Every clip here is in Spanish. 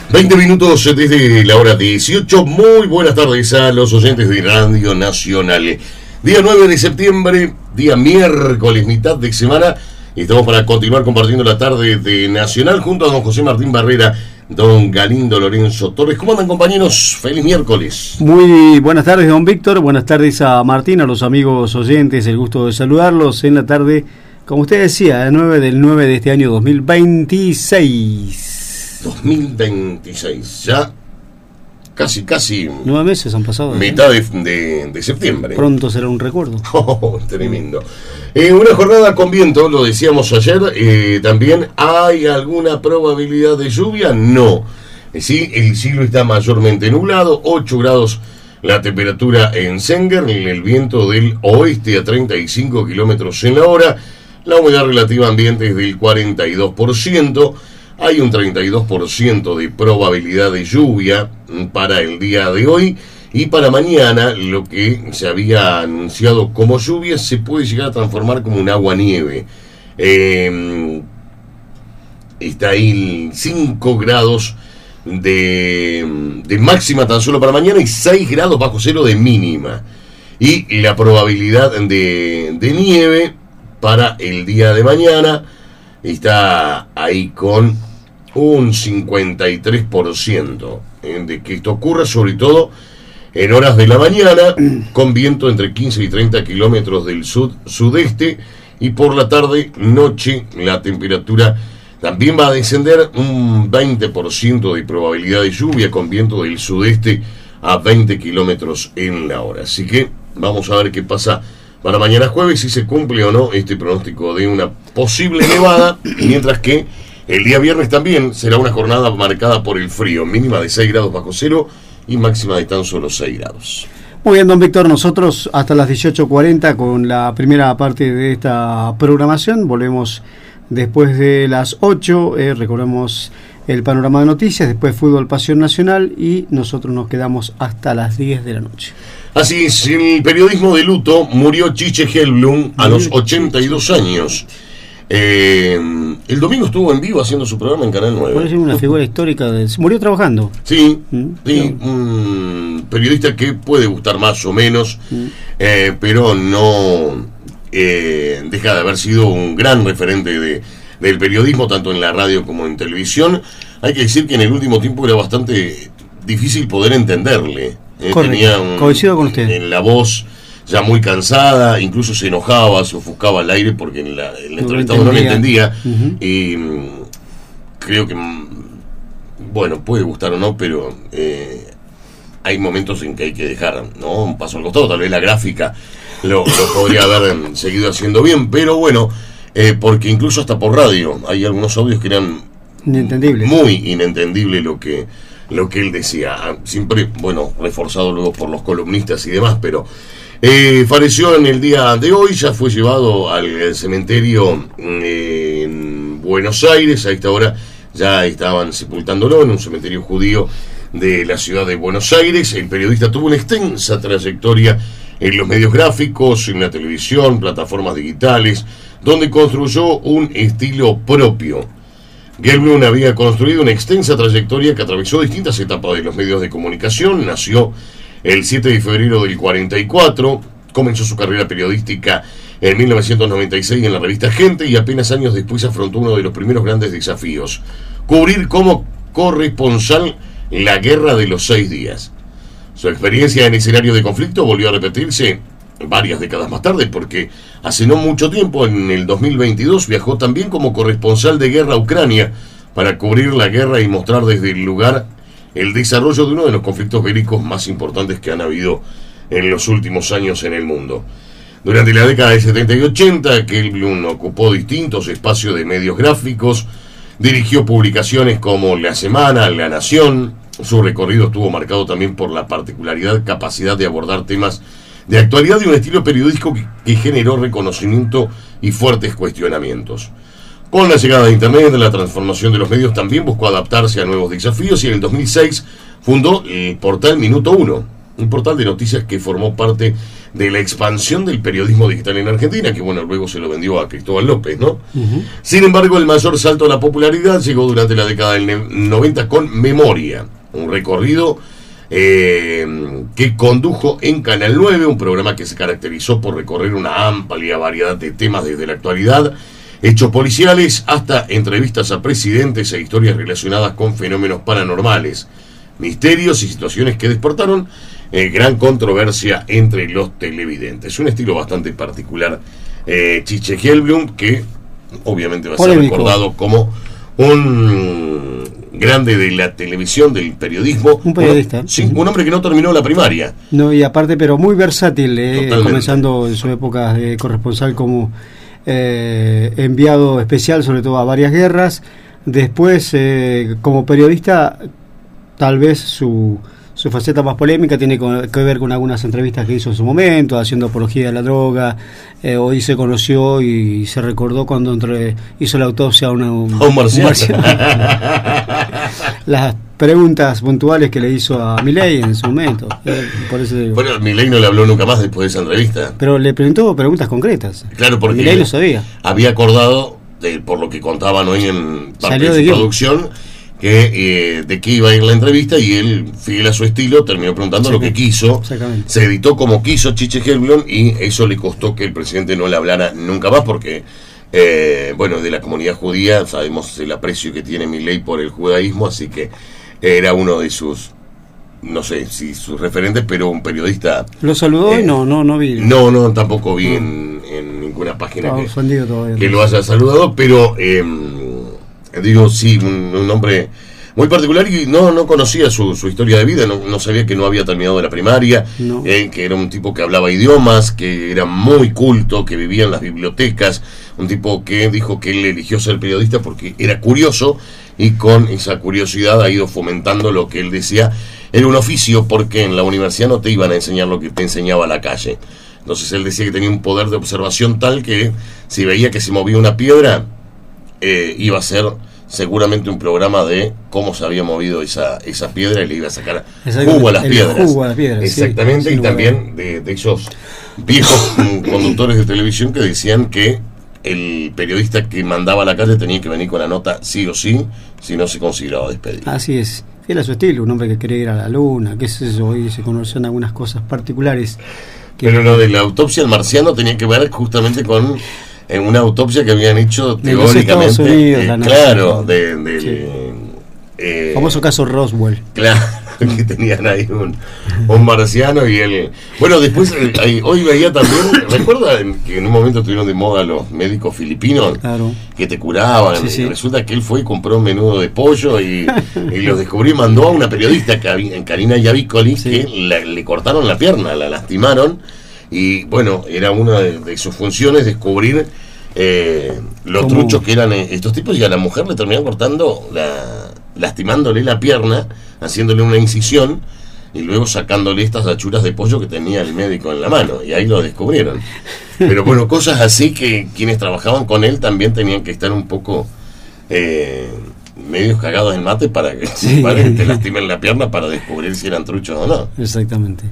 20 minutos desde la hora 18. Muy buenas tardes a los oyentes de Radio Nacional. Día 9 de septiembre, día miércoles, mitad de semana. Estamos para continuar compartiendo la tarde de Nacional junto a don José Martín Barrera, don Galindo Lorenzo Torres. ¿Cómo andan, compañeros? Feliz miércoles. Muy buenas tardes, don Víctor. Buenas tardes a Martín, a los amigos oyentes. El gusto de saludarlos en la tarde, como usted decía, 9 del 9 de este año 2026. 2026, ya casi 9 meses han pasado. Mitad de septiembre. Pronto será un recuerdo. Tremendo. Una jornada con viento, lo decíamos ayer. También, ¿hay alguna probabilidad de lluvia? No. Sí, el cielo está mayormente nublado, 8 grados la temperatura en Senger, el viento del oeste a 35 kilómetros en la hora, la humedad relativa ambiente es del 42%. Hay un 32% de probabilidad de lluvia para el día de hoy, y para mañana lo que se había anunciado como lluvia se puede llegar a transformar como un agua-nieve. Está ahí 5 grados de máxima tan solo para mañana y 6 grados bajo cero de mínima. Y la probabilidad de nieve para el día de mañana está ahí con un 53% de que esto ocurra, sobre todo en horas de la mañana, con viento entre 15 y 30 kilómetros del sudeste, y por la tarde, noche, la temperatura también va a descender un 20% de probabilidad de lluvia, con viento del sudeste a 20 kilómetros en la hora. Así que vamos a ver qué pasa para mañana jueves, si se cumple o no este pronóstico de una posible nevada, mientras que el día viernes también será una jornada marcada por el frío, mínima de 6 grados bajo cero y máxima de tan solo 6 grados. Muy bien, don Víctor, nosotros hasta las 18:40 con la primera parte de esta programación. Volvemos después de las 8, recordemos el panorama de noticias, después Fútbol Pasión Nacional, y nosotros nos quedamos hasta las 10 de la noche. Así es, el periodismo de luto, murió Chiche Helblum a los 82 años. El domingo estuvo en vivo haciendo su programa en Canal 9. Parece una figura histórica. Murió trabajando. Sí, un periodista que puede gustar más o menos, pero no deja de haber sido un gran referente del periodismo, tanto en la radio como en televisión. Hay que decir que en el último tiempo era bastante difícil poder entenderle. Tenía coincido con usted. En la voz ya muy cansada, incluso se enojaba, se ofuscaba al aire porque el entrevistado no le entendía. Y creo que, bueno, puede gustar o no, pero hay momentos en que hay que dejar, ¿no?, un paso al costado. Tal vez la gráfica lo podría haber seguido haciendo bien, pero bueno, porque incluso hasta por radio hay algunos audios que eran inentendibles, muy inentendible lo que él decía, siempre, bueno, reforzado luego por los columnistas y demás, pero falleció en el día de hoy, ya fue llevado al cementerio en Buenos Aires. A esta hora ya estaban sepultándolo en un cementerio judío de la ciudad de Buenos Aires. El periodista tuvo una extensa trayectoria en los medios gráficos, en la televisión, plataformas digitales, donde construyó un estilo propio. Helblum había construido una extensa trayectoria que atravesó distintas etapas de los medios de comunicación. Nació el 7 de febrero del 44, comenzó su carrera periodística en 1996 en la revista Gente, y apenas años después afrontó uno de los primeros grandes desafíos: cubrir como corresponsal la Guerra de los 6 días. Su experiencia en escenario de conflicto volvió a repetirse varias décadas más tarde, porque hace no mucho tiempo, en el 2022, viajó también como corresponsal de guerra a Ucrania para cubrir la guerra y mostrar desde el lugar el desarrollo de uno de los conflictos bélicos más importantes que han habido en los últimos años en el mundo. Durante la década de 70 y 80, Helblum ocupó distintos espacios de medios gráficos, dirigió publicaciones como La Semana, La Nación. Su recorrido estuvo marcado también por la capacidad de abordar temas de actualidad y un estilo periodístico que generó reconocimiento y fuertes cuestionamientos. Con la llegada de Internet, la transformación de los medios también buscó adaptarse a nuevos desafíos, y en el 2006 fundó el portal Minuto 1, un portal de noticias que formó parte de la expansión del periodismo digital en Argentina, que bueno, luego se lo vendió a Cristóbal López, ¿no? Sin embargo, el mayor salto a la popularidad llegó durante la década del 90 con Memoria, un recorrido que condujo en Canal 9, un programa que se caracterizó por recorrer una amplia variedad de temas desde la actualidad, hechos policiales, hasta entrevistas a presidentes e historias relacionadas con fenómenos paranormales, misterios y situaciones que despertaron gran controversia entre los televidentes. Un estilo bastante particular, Chiche Hellblum, que obviamente va a ser recordado como un grande de la televisión, del periodismo. Un periodista. Un hombre que no terminó la primaria. No, y aparte, pero muy versátil, comenzando en su época de corresponsal como enviado especial, sobre todo a varias guerras. Después, como periodista, tal vez su faceta más polémica tiene que ver con algunas entrevistas que hizo en su momento, haciendo apología de la droga. Hoy se conoció y se recordó cuando hizo la autopsia a un marciano. Las preguntas puntuales que le hizo a Milei en su momento. Por eso digo. Bueno, Milei no le habló nunca más después de esa entrevista. Pero le preguntó preguntas concretas. Claro, porque Milei no sabía. Había acordado, por lo que contaban hoy en parte de su producción, que de qué iba a ir la entrevista, y él, fiel a su estilo, terminó preguntando lo que quiso. Se editó como quiso Chiche Hellblum, y eso le costó que el presidente no le hablara nunca más, porque bueno, de la comunidad judía sabemos el aprecio que tiene Milei por el judaísmo, así que era uno de sus, no sé si sus referentes, pero un periodista. ¿Lo saludó? No vi. No, tampoco vi en ninguna página que lo haya saludado, pero digo, sí, un hombre muy particular, y no conocía su historia de vida, no sabía que no había terminado la primaria, que era un tipo que hablaba idiomas, que era muy culto, que vivía en las bibliotecas, un tipo que dijo que él eligió ser periodista porque era curioso, y con esa curiosidad ha ido fomentando lo que él decía era un oficio, porque en la universidad no te iban a enseñar lo que te enseñaba la calle. Entonces él decía que tenía un poder de observación tal que si veía que se movía una piedra, iba a ser seguramente un programa de cómo se había movido esa piedra, y le iba a sacar jugo a las piedras. Exactamente, sí, y también de esos viejos conductores de televisión que decían que el periodista que mandaba a la calle tenía que venir con la nota sí o sí, si no se consideraba despedido. Así es, fiel a su estilo, un hombre que quería ir a la luna, qué sé yo, y se conocían algunas cosas particulares. Pero lo de la autopsia al marciano tenía que ver justamente con una autopsia que habían hecho teóricamente, claro, famoso caso Roswell. Claro, que tenían ahí un marciano, y él. Bueno, después, hoy veía también, ¿recuerda que en un momento estuvieron de moda los médicos filipinos? Claro. Que te curaban. Sí. Resulta que él fue y compró un menudo de pollo y los descubrió, y mandó a una periodista, Karina Yavicoli, que le cortaron la pierna, la lastimaron. Y bueno, era una de sus funciones descubrir los truchos que eran estos tipos, y a la mujer le terminaron cortando, lastimándole la pierna, haciéndole una incisión, y luego sacándole estas achuras de pollo que tenía el médico en la mano, y ahí lo descubrieron. Pero bueno, cosas así que quienes trabajaban con él también tenían que estar un poco medios cagados en mate para que te lastimen la pierna para descubrir si eran truchos o no. Exactamente.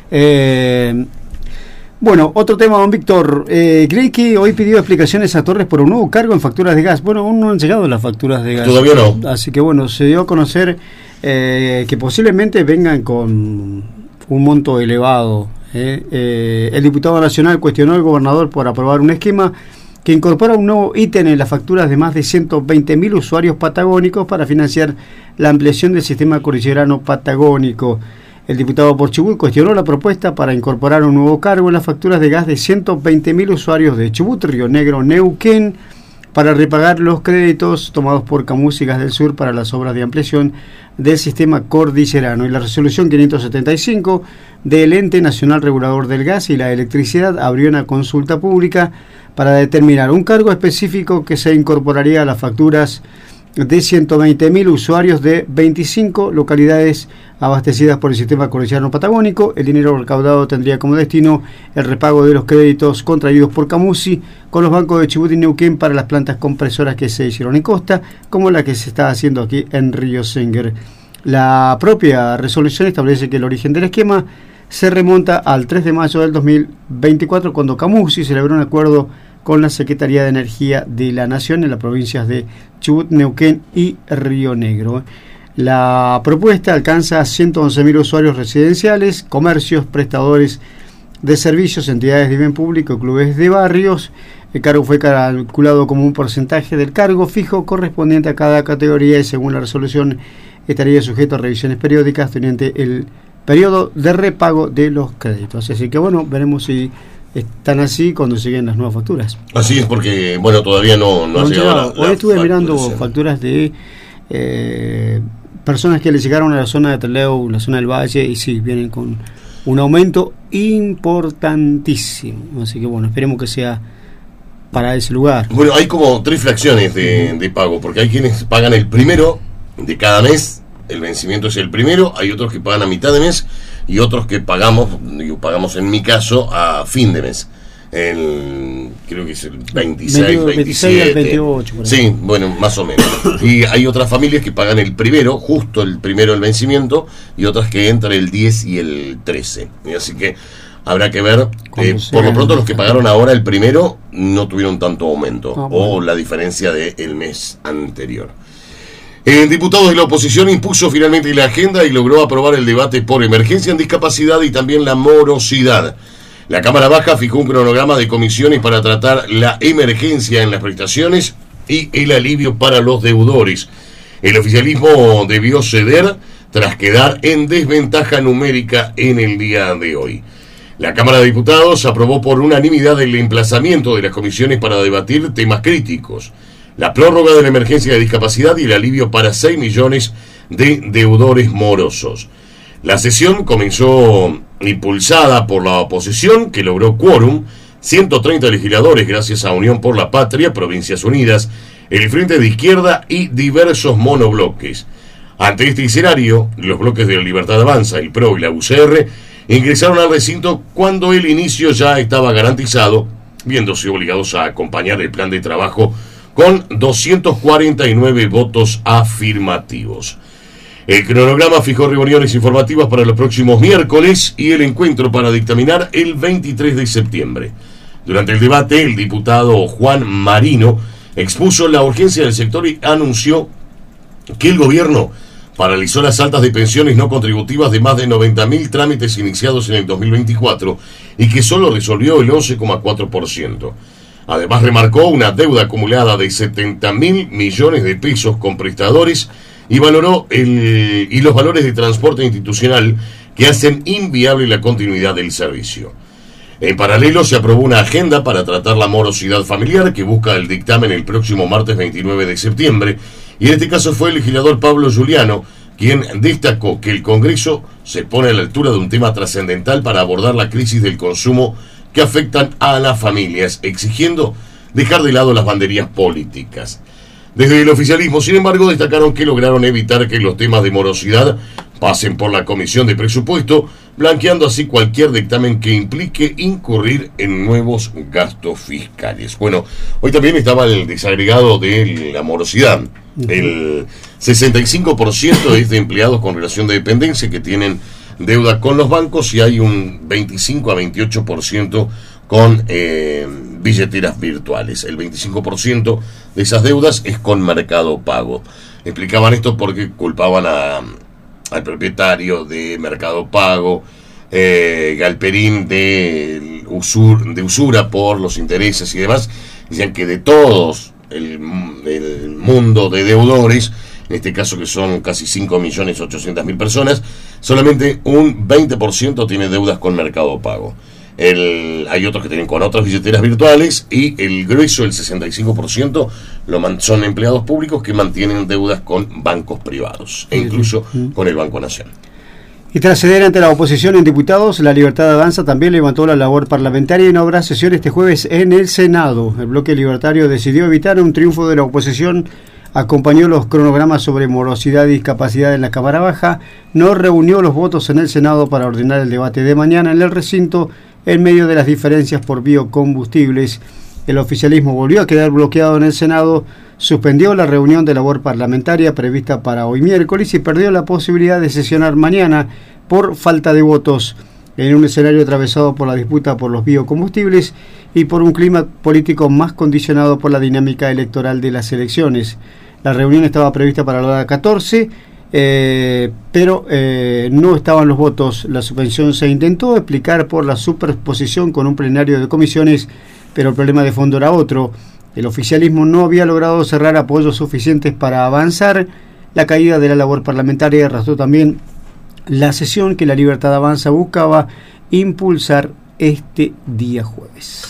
Bueno, otro tema, don Víctor. Greiky hoy pidió explicaciones a Torres por un nuevo cargo en facturas de gas. Bueno, aún no han llegado las facturas de gas. Todavía no. Así que bueno, se dio a conocer que posiblemente vengan con un monto elevado. El diputado nacional cuestionó al gobernador por aprobar un esquema que incorpora un nuevo ítem en las facturas de más de 120.000 usuarios patagónicos para financiar la ampliación del sistema cordillerano patagónico. El diputado por Chubut cuestionó la propuesta para incorporar un nuevo cargo en las facturas de gas de 120.000 usuarios de Chubut, Río Negro, Neuquén, para repagar los créditos tomados por Camus y Gas del Sur para las obras de ampliación del sistema cordillerano. Y la resolución 575 del Ente Nacional Regulador del Gas y la Electricidad abrió una consulta pública para determinar un cargo específico que se incorporaría a las facturas de 120.000 usuarios de 25 localidades abastecidas por el sistema cordillerano patagónico. El dinero recaudado tendría como destino el repago de los créditos contraídos por Camusi con los bancos de Chubut y Neuquén para las plantas compresoras que se hicieron en costa, como la que se está haciendo aquí en Río Senguer. La propia resolución establece que el origen del esquema se remonta al 3 de mayo del 2024, cuando Camusi celebró un acuerdo con la Secretaría de Energía de la Nación en las provincias de Chubut, Neuquén y Río Negro. La propuesta alcanza a 111.000 usuarios residenciales, comercios, prestadores de servicios, entidades de bien público, clubes de barrios. El cargo fue calculado como un porcentaje del cargo fijo correspondiente a cada categoría y según la resolución estaría sujeto a revisiones periódicas durante el periodo de repago de los créditos. Así que bueno, veremos si están así cuando lleguen las nuevas facturas. Así es, porque bueno, todavía no ha llegado. Hoy estuve mirando facturas de personas que le llegaron a la zona de Trelew, la zona del Valle, y sí, vienen con un aumento importantísimo. Así que bueno, esperemos que sea para ese lugar. Bueno, hay como 3 fracciones de pago, porque hay quienes pagan el primero de cada mes, el vencimiento es el primero, hay otros que pagan a mitad de mes y otros que pagamos en mi caso a fin de mes. Creo que es el 26, 27 al 28 por sí, bueno, más o menos. Y hay otras familias que pagan el primero, justo el primero del vencimiento, y otras que entran el 10 y el 13, y así que habrá que ver. Por lo pronto los que pagaron ahora el primero no tuvieron tanto aumento, o la diferencia del mes anterior. El diputado de la oposición impuso finalmente la agenda y logró aprobar el debate por emergencia en discapacidad y también la morosidad. La Cámara Baja fijó un cronograma de comisiones para tratar la emergencia en las prestaciones y el alivio para los deudores. El oficialismo debió ceder tras quedar en desventaja numérica en el día de hoy. La Cámara de Diputados aprobó por unanimidad el emplazamiento de las comisiones para debatir temas críticos: la prórroga de la emergencia de discapacidad y el alivio para 6 millones de deudores morosos. La sesión comenzó impulsada por la oposición, que logró quórum, 130 legisladores gracias a Unión por la Patria, Provincias Unidas, el Frente de Izquierda y diversos monobloques. Ante este escenario, los bloques de la Libertad Avanza, el PRO y la UCR ingresaron al recinto cuando el inicio ya estaba garantizado, viéndose obligados a acompañar el plan de trabajo con 249 votos afirmativos. El cronograma fijó reuniones informativas para los próximos miércoles y el encuentro para dictaminar el 23 de septiembre. Durante el debate, el diputado Juan Marino expuso la urgencia del sector y anunció que el gobierno paralizó las altas de pensiones no contributivas de más de 90.000 trámites iniciados en el 2024 y que solo resolvió el 11,4%. Además, remarcó una deuda acumulada de 70.000 millones de pesos con prestadores y valoró los valores de transporte institucional que hacen inviable la continuidad del servicio. En paralelo, se aprobó una agenda para tratar la morosidad familiar que busca el dictamen el próximo martes 29 de septiembre, y en este caso fue el legislador Pablo Giuliano quien destacó que el Congreso se pone a la altura de un tema trascendental para abordar la crisis del consumo que afectan a las familias, exigiendo dejar de lado las banderías políticas. Desde el oficialismo, sin embargo, destacaron que lograron evitar que los temas de morosidad pasen por la Comisión de Presupuesto, blanqueando así cualquier dictamen que implique incurrir en nuevos gastos fiscales. Bueno, hoy también estaba el desagregado de la morosidad. El 65% es de empleados con relación de dependencia que tienen deuda con los bancos y hay un 25 a 28% con billeteras virtuales. El 25% de esas deudas es con Mercado Pago. Explicaban esto porque culpaban al propietario de Mercado Pago, Galperín, de usura por los intereses y demás. Decían que de todos el mundo de deudores, en este caso que son casi 5.800.000 personas, solamente un 20% tiene deudas con Mercado Pago. Hay otros que tienen con otras billeteras virtuales y el grueso, el 65%, son empleados públicos que mantienen deudas con bancos privados e incluso con el Banco Nación. Y tras ceder ante la oposición en diputados, la Libertad Avanza también levantó la labor parlamentaria y no habrá sesión este jueves en el Senado. El bloque libertario decidió evitar un triunfo de la oposición, acompañó los cronogramas sobre morosidad y discapacidad en la Cámara Baja, no reunió los votos en el Senado para ordenar el debate de mañana en el recinto en medio de las diferencias por biocombustibles. El oficialismo volvió a quedar bloqueado en el Senado, suspendió la reunión de labor parlamentaria prevista para hoy miércoles y perdió la posibilidad de sesionar mañana por falta de votos. en un escenario atravesado por la disputa por los biocombustibles y por un clima político más condicionado por la dinámica electoral de las elecciones. La reunión estaba prevista para la hora 14, pero no estaban los votos. La suspensión se intentó explicar por la superposición con un plenario de comisiones, pero el problema de fondo era otro. El oficialismo no había logrado cerrar apoyos suficientes para avanzar. La caída de la labor parlamentaria arrastró también la sesión que la Libertad Avanza buscaba impulsar este día jueves.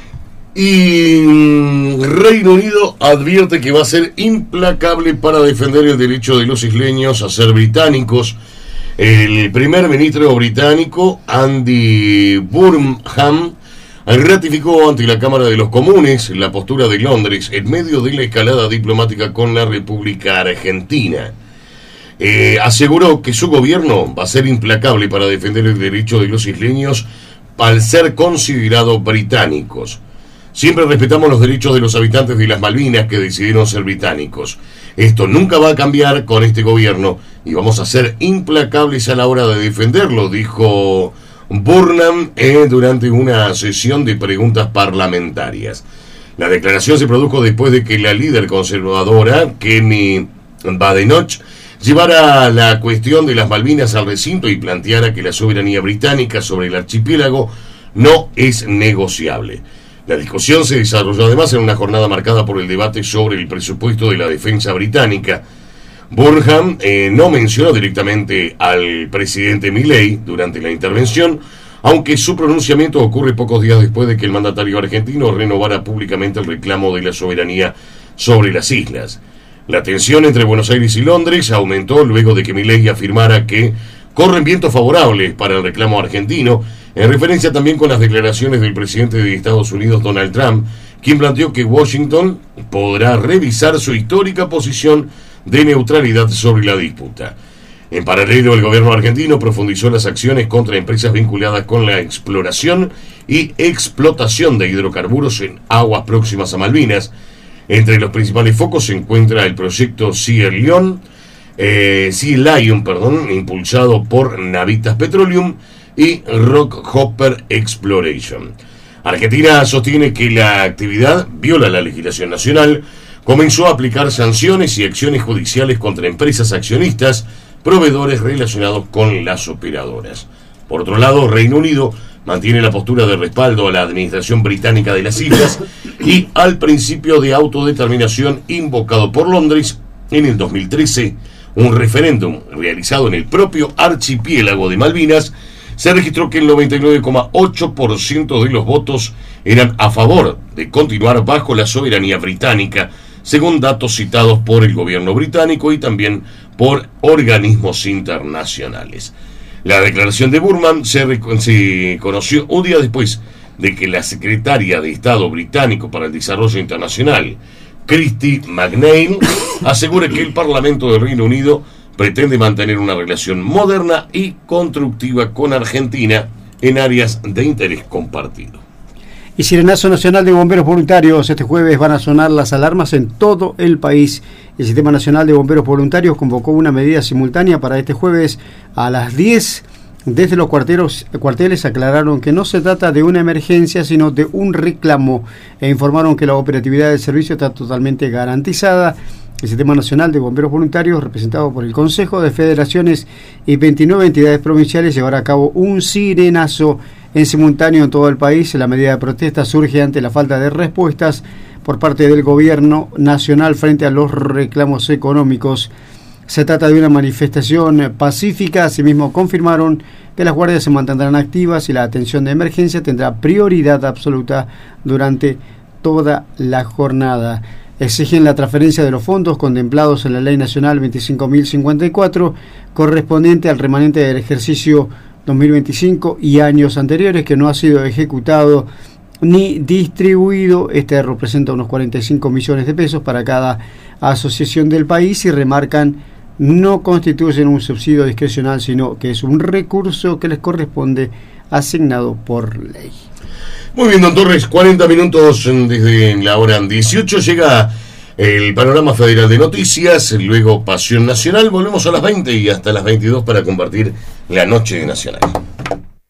Y Reino Unido advierte que va a ser implacable para defender el derecho de los isleños a ser británicos. El primer ministro británico, Andy Burnham, ratificó ante la Cámara de los Comunes la postura de Londres en medio de la escalada diplomática con la República Argentina. Aseguró que su gobierno va a ser implacable para defender el derecho de los isleños al ser considerados británicos. Siempre respetamos los derechos de los habitantes de las Malvinas que decidieron ser británicos. Esto nunca va a cambiar con este gobierno y vamos a ser implacables a la hora de defenderlo, dijo Burnham durante una sesión de preguntas parlamentarias. La declaración se produjo después de que la líder conservadora, Kemi Badenoch, llevara la cuestión de las Malvinas al recinto y planteara que la soberanía británica sobre el archipiélago no es negociable. La discusión se desarrolló además en una jornada marcada por el debate sobre el presupuesto de la defensa británica. Burnham no mencionó directamente al presidente Milei durante la intervención, aunque su pronunciamiento ocurre pocos días después de que el mandatario argentino renovara públicamente el reclamo de la soberanía sobre las islas. La tensión entre Buenos Aires y Londres aumentó luego de que Milei afirmara que corren vientos favorables para el reclamo argentino, en referencia también con las declaraciones del presidente de Estados Unidos, Donald Trump, quien planteó que Washington podrá revisar su histórica posición de neutralidad sobre la disputa. En paralelo, el gobierno argentino profundizó las acciones contra empresas vinculadas con la exploración y explotación de hidrocarburos en aguas próximas a Malvinas. Entre los principales focos se encuentra el proyecto Sea Lion, impulsado por Navitas Petroleum y Rockhopper Exploration. Argentina sostiene que la actividad viola la legislación nacional, comenzó a aplicar sanciones y acciones judiciales contra empresas accionistas, proveedores relacionados con las operadoras. Por otro lado, Reino Unido mantiene la postura de respaldo a la administración británica de las islas y al principio de autodeterminación invocado por Londres en el 2013. Un referéndum realizado en el propio archipiélago de Malvinas se registró que el 99,8% de los votos eran a favor de continuar bajo la soberanía británica, según datos citados por el gobierno británico y también por organismos internacionales. La declaración de Burnham se conoció un día después de que la secretaria de Estado británico para el Desarrollo Internacional, Christy McNeil, asegura que el Parlamento del Reino Unido pretende mantener una relación moderna y constructiva con Argentina en áreas de interés compartido. Y Sirenazo Nacional de Bomberos Voluntarios. Este jueves van a sonar las alarmas en todo el país. El Sistema Nacional de Bomberos Voluntarios convocó una medida simultánea para este jueves a las 10. Desde los cuarteles aclararon que no se trata de una emergencia, sino de un reclamo, e informaron que la operatividad del servicio está totalmente garantizada. El Sistema Nacional de Bomberos Voluntarios, representado por el Consejo de Federaciones y 29 entidades provinciales, llevará a cabo un sirenazo en simultáneo en todo el país. La medida de protesta surge ante la falta de respuestas por parte del gobierno nacional frente a los reclamos económicos. Se trata de una manifestación pacífica. Asimismo, confirmaron que las guardias se mantendrán activas y la atención de emergencia tendrá prioridad absoluta durante toda la jornada. Exigen la transferencia de los fondos contemplados en la Ley Nacional 25.054, correspondiente al remanente del ejercicio 2025 y años anteriores, que no ha sido ejecutado ni distribuido. Este representa unos 45 millones de pesos para cada asociación del país y remarcan no constituyen un subsidio discrecional, sino que es un recurso que les corresponde asignado por ley. Muy bien, don Torres, 40 minutos desde la hora 18 llega el panorama federal de noticias, luego Pasión Nacional, volvemos a las 20 y hasta las 22 para compartir la noche nacional.